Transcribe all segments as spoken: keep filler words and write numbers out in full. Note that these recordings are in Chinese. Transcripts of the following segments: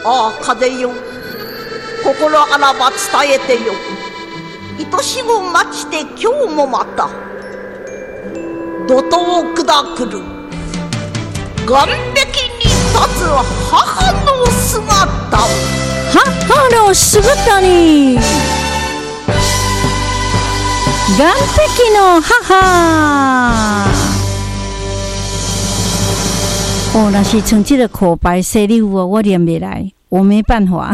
ああ風よ、心からば伝えてよ。愛しを待ちて今日もまた怒涛下くる岸壁に立つ母の姿を。 母の姿に岸壁の母。哦，那是像这个口白写礼物，我念不来，我没办法。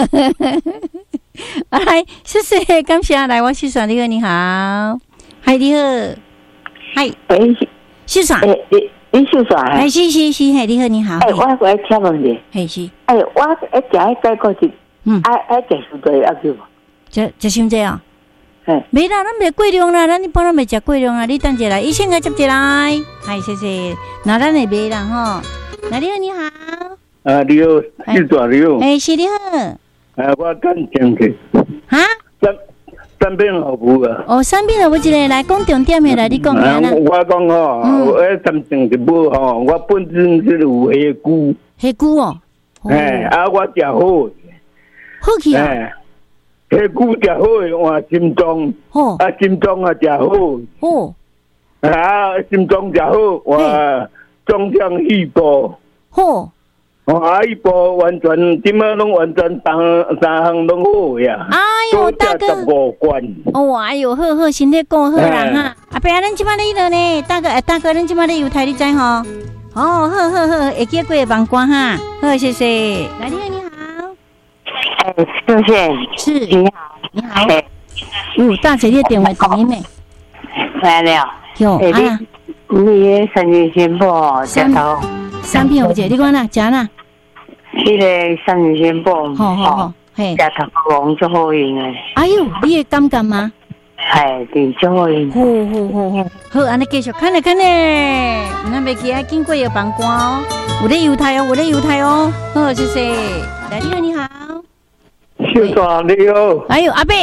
啊，来，谢谢，感谢，来，我秀爽，你好，你好，嗨，你好，嗨， 喂， 秀爽， 诶，你你秀爽啊？ 哎，是是是，嗨，你好，你好， 诶，我我爱请问你， 嘿是， 诶，我爱食迄个果子， 嗯， 爱爱食伤多要求无？ 这这伤济啊？ 嘿， 没啦，咱袂过量啦，咱一般咱袂食过量啦，你等一来，医生个接一来，嗨，谢谢，那咱会买啦吼，那你好，你好， 啊，你好，秀爽你好， 哎，是你好， 啊，我干正去， 哈？ 三三边好服啊。 哦，三边有一个来讲重点的来，你讲下啦。 我讲吼，我三正一部吼，我本身是有虾菇， 虾菇哦， 哎，啊，我食好， 好去啊， 虾菇食好，换心脏， 哦， 啊，心脏啊食好， 哦， 啊，心脏食好，换中央细胞， 好。 啊，一波完全，今麦拢完全三三项拢好呀。 哎呦，大哥， 十五罐。 哦，哎呦，好好，身体够好啦哈。阿伯，咱即摆咧迄落呢，大哥，大哥，咱即摆咧油台，你知吼？哦，好好好，会记过网关哈。好，谢谢。来，你好，你好。 哎，秀贤， 是， 你好， 你好。哟，大姐，你电话抖音没？ 来了。 有啊。 你你三年前报食头。 三片有一个，你讲哪？食哪？ 迄个三年前报。 好好好，嘿。 食头王足好用诶。 哎呦，你会感觉吗？ 哎，对，足好用。 好好好好，好，安尼继续看咧看咧，咱袂记啊，经过有帮关哦，有咧油台哦，有咧油台哦，好，谢谢。来，你好，你好。 秀爽你好。 哎呦，阿伯，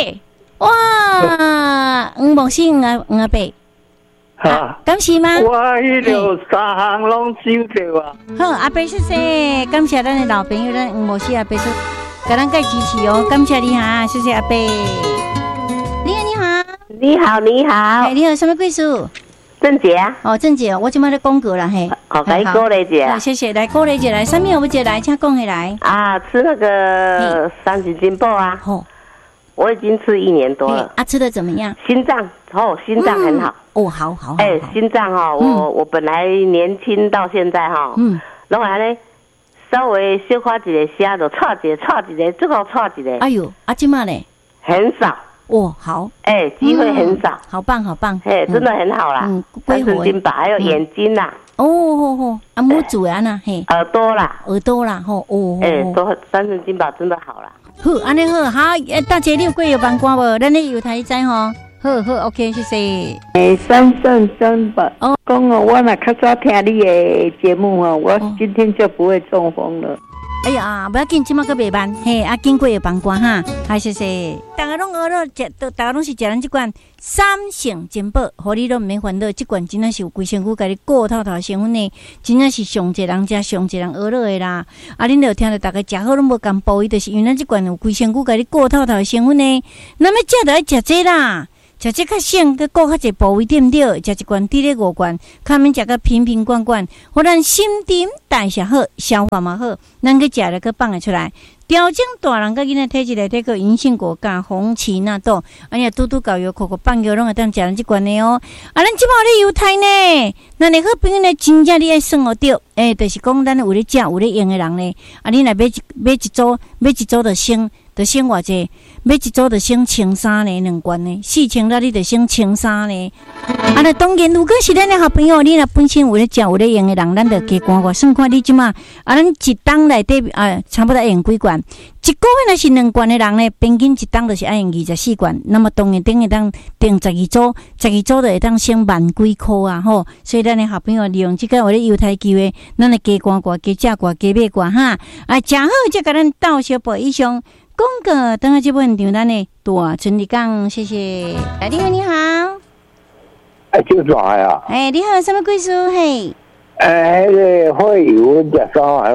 哇，黄木星啊，黄阿伯。 哈， 感谢吗？ 我迄条三项拢收着啊。 好，阿伯谢谢，感谢咱的老朋友，咱黄木星阿伯说，给咱介支持哦，感谢你哈，谢谢阿伯。你好，你好。 你好，你好。 哎，你好，什么贵属？ 郑姐啊。 哦，郑姐，我今麦在广告啦嘿。 好，给你鼓励一下。 谢谢，来鼓励一下，来，上面有一来，请讲起来。 啊，吃那个三十斤爆啊。 哦。 我已经吃一年多了。 啊，吃的怎么样？ 心脏哦，心脏很好。 哦，好好好。 哎，心脏哈，我我本来年轻到现在哈，嗯，然后呢，稍微小花一个虾就叉一个叉一个，最后叉一个。 哎呦，啊，今嘛嘞？ 很少。 哦，好。 哎，机会很少。 好棒，好棒。 哎，真的很好啦。嗯，三十斤吧，还有眼睛呐。 哦哦哦，啊，母主啊呐，嘿。 耳朵啦。 耳朵啦，吼哦。 哎，都三十斤吧，真的好啦。 好，安尼好，好，大姐，你有过有帮关无？咱咧有台知吼。好好 ，OK， 谢谢。 诶，三三三吧。哦，讲哦，我若较早听你的节目哦，我今天就不会中风了。 哎呀，不要紧，即马个袂慢，嘿，啊，经过有帮关哈，好，谢谢。大家拢学了食，大家拢是食咱即款三成珍宝，互你都毋免烦恼。即款真正是有规身躯，甲你顾透透成分呢，真正是上一人食，上一人学落的啦。啊，恁著听着，大家食好拢无共步，伊就是因为咱即款有规身躯，甲你顾透透的成分呢，那么食着爱食这啦。食这较省，佮顾较济部位对毋对？食一罐滴咧五罐，较免食个瓶瓶罐罐，互咱心肠代谢好，消化嘛好，咱去食了佮放会出来。调整大人佮囡仔体质内底个银杏果加红芪纳豆，哎呀，拄拄搞药口口放药拢会当食咱即罐的哦。啊，咱即摆有咧犹太呢，咱的好朋友呢，真正你爱算学着，诶、欸，就是讲咱有咧食有咧用的人呢，啊，你若买一买一组，买一组就省。就省偌济，买一组就省千三呢，两罐呢，四千了你就省千三呢。啊，那当然，如果是咱的好朋友，你若本身有咧食有咧用的人，咱就加看看，算看你即马啊，咱一档内底啊，差不多爱用几罐。一个月若是两罐的人呢，平均一档就是爱用二十四罐。那么当然等于当订十二组，十二组就会当省万几箍啊吼。所以咱的好朋友利用即个有咧优待机会，咱来加看看，加食看，加买看哈。啊，食好则甲咱到小报以上。广告，等下这部现场咱的大春丽讲，谢谢。来，你好，你好。 哎，就啥呀？ 哎，你好，什么贵属？嘿。 哎，那个会有食啥还有？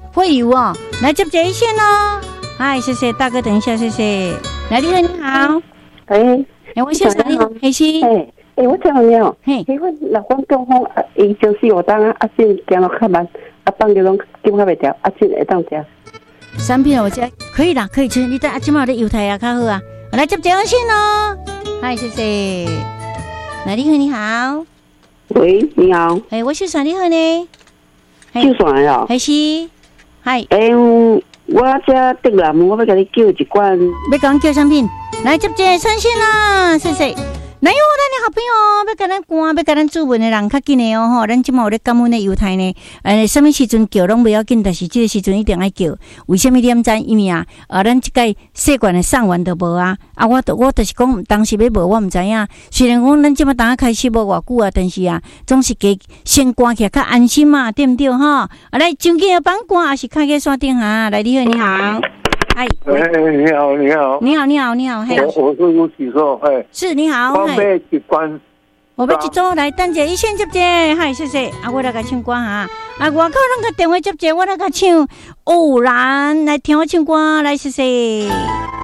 会有哦，来接接一线哦。嗨，谢谢大哥，等一下，谢谢。来，你好，你好。 哎， 哎，我先生你好，黑西。 哎哎，我请问你哦， 嘿， 迄款若讲中风啊，伊前四五档啊，啊，真行落较慢，啊，放着拢紧较袂调，啊，真会当食。 产品我这可以啦，可以吃。你等阿今嘛的油台啊，较好啊。来接接线哦。嗨，谢谢。来，你好，你好。 喂，你好。 哎，我先生你好呢。 就算了。 黑西。嗨。 哎，我这得啦，我要甲你叫一罐。 要讲叫产品，来接接上线啦，谢谢。来哟，咱的好朋友要甲咱赶，要甲咱主文的人较紧的哦吼。咱即马有咧感恩的犹太呢，呃，什么时阵叫拢不要紧，但是这个时阵一定爱叫。为什么点知？因为啊，呃，咱即个试管的上完都无啊，啊，我我就是讲当时要无，我毋知影。虽然讲咱即马当开始无偌久啊，但是啊，总是加先赶起来较安心嘛，对毋对吼？啊，来上紧的帮赶，还是开个山顶下。来，你好，你好。哎， 你好，你好， 你好，你好，你好，嘿， 我是吴启硕，哎， 是你好， 方便一关， 我要一组来等者一线接接，嗨，谢谢，啊，我来甲唱歌哈，啊，外口人个电话接接，我来甲唱，偶然来听我唱歌，来谢谢。